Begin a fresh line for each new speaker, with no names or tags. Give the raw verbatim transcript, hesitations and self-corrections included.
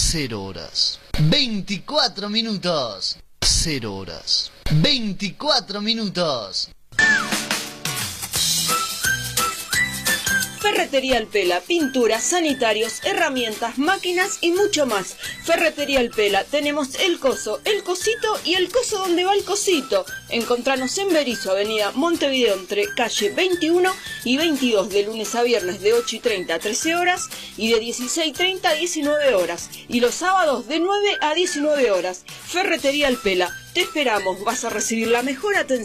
cero horas. veinticuatro minutos. cero horas. veinticuatro minutos.
Ferretería El Pela, pinturas, sanitarios, herramientas, máquinas y mucho más. Ferretería El Pela, tenemos el coso, el cosito y el coso donde va el cosito. Encontranos en Berisso, avenida Montevideo, entre calle veintiuno y veintidós, de lunes a viernes de ocho y treinta a trece horas y de dieciséis y treinta a diecinueve horas. Y los sábados de nueve a diecinueve horas. Ferretería El Pela, te esperamos, vas a recibir la mejor atención.